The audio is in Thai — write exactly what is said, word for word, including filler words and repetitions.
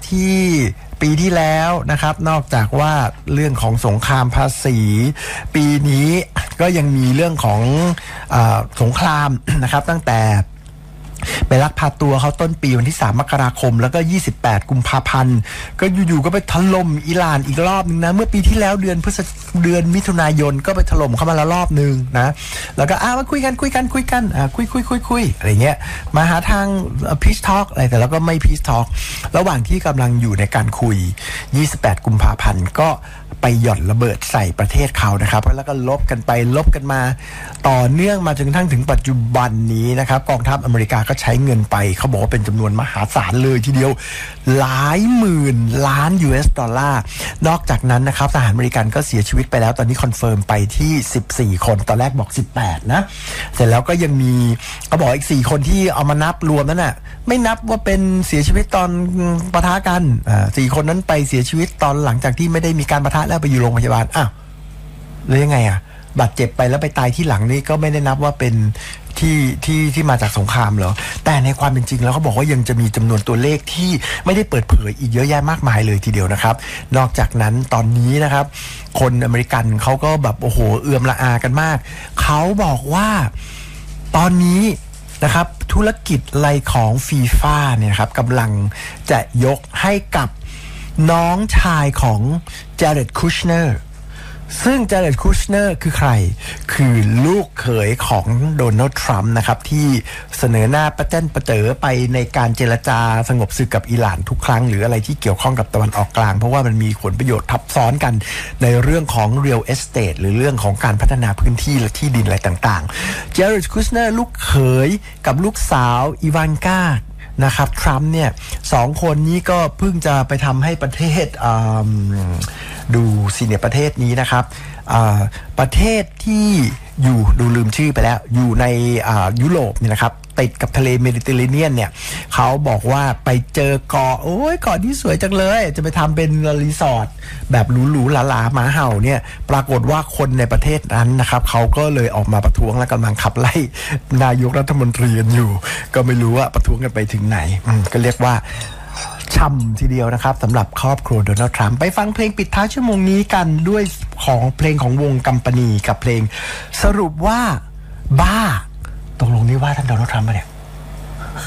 ที่ปีที่แล้วนะครับนอกจากว่าเรื่องของสงครามภาษีปีนี้ก็ยังมีเรื่องของเอ่อสงครามนะครับตั้งแต่ไปลักพาตัวเขาต้นปีวันที่สามมกราคมแล้วก็ยี่สิบแปดกุมภาพันธ์ก็อยู่ๆก็ไปถล่มอิหร่านอีกรอบนึงนะเมื่อปีที่แล้วเดือนพฤศเดือนมิถุนายนก็ไปถล่มเข้ามาแล้วรอบนึงนะแล้วก็อ้าวมาคุยกันคุยกันคุยกันอ่าคุยคุยคุยคุยอะไรเงี้ยมาหาทางพีชทอล์กอะไรแต่แล้วก็ไม่พีชทอล์กระหว่างที่กำลังอยู่ในการคุยยี่สิบแปดกุมภาพันธ์ก็ไปหย่อนระเบิดใส่ประเทศเขานะครับแล้วก็ลบกันไปลบกันมาต่อเนื่องมาจนกระทั่งถึงปัจจุบันนี้นะครับกองทัพอเมริกาก็ใช้เงินไปเขาบอกว่าเป็นจำนวนมหาศาลเลยทีเดียวหลายหมื่นล้าน ยู เอส ดอลลาร์นอกจากนั้นนะครับทหารอเมริกันก็เสียชีวิตไปแล้วตอนนี้คอนเฟิร์มไปที่สิบสี่คนตอนแรกบอกสิบแปดนะเสร็จแล้วก็ยังมีเขาบอกอีกสี่คนที่เอามานับรวมนั้นน่ะไม่นับว่าเป็นเสียชีวิตตอนปะทะกันอ่าสี่คนนั้นไปเสียชีวิตตอนหลังจากที่ไม่ได้มีการปะทะแล้วไปอยู่โรงพยาบาลอ้าวแล้วยังไงอ่ะบาดเจ็บไปแล้วไปตายที่หลังนี่ก็ไม่ได้นับว่าเป็นที่ที่ที่มาจากสงครามเหรอแต่ในความเป็นจริงแล้วเขาบอกว่ายังจะมีจำนวนตัวเลขที่ไม่ได้เปิดเผยอีกเยอะแยะมากมายเลยทีเดียวนะครับนอกจากนั้นตอนนี้นะครับคนอเมริกันเขาก็แบบโอ้โหเอื่อมละอากันมากเขาบอกว่าตอนนี้นะครับธุรกิจอะไรของฟีฟ่าเนี่ยครับกำลังจะยกให้กับน้องชายของเจเร็ดคูชเนอร์ซึ่งเจเร็ดคูชเนอร์คือใครคือลูกเขยของโดนัลด์ทรัมป์นะครับที่เสนอหน้าประเจนประเจอไปในการเจรจาสงบศึกกับอิหร่านทุกครั้งหรืออะไรที่เกี่ยวข้องกับตะวันออกกลางเพราะว่ามันมีผลประโยชน์ทับซ้อนกันในเรื่องของ real estate หรือเรื่องของการพัฒนาพื้นที่และที่ดินอะไรต่างๆเจเร็ดคูชเนอร์ลูกเขยกับลูกสาวอีวานกานะครับทรัมป์เนี่ยสองคนนี้ก็เพิ่งจะไปทำให้ประเทศดูสิเนี่ยประเทศนี้นะครับประเทศที่อยู่ดูลืมชื่อไปแล้วอยู่ในยุโรปเนี่ยนะครับติดกับทะเลเมดิเตอร์เรเนียนเนี่ยเขาบอกว่าไปเจอเกาะโอ้ยเกาะที่สวยจังเลยจะไปทำเป็นรีสอร์ทแบบหรูๆหราๆหมาเห่าเนี่ยปรากฏว่าคนในประเทศนั้นนะครับเขาก็เลยออกมาประท้วงและกำลังขับไล่นายกรัฐมนตรีกันอยู่ก็ไม่รู้ว่าประท้วงกันไปถึงไหนก็เรียกว่าช่ำทีเดียวนะครับสำหรับครอบครัวโดนัลด์ทรัมป์ไปฟังเพลงปิดท้ายชั่วโมงนี้กันด้วยของเพลงของวงกัมปานีกับเพลงสรุปว่าบ้าตกลงนี่ว่าท่านโดนัลด์ทรัมป์ป่ะเนี่ย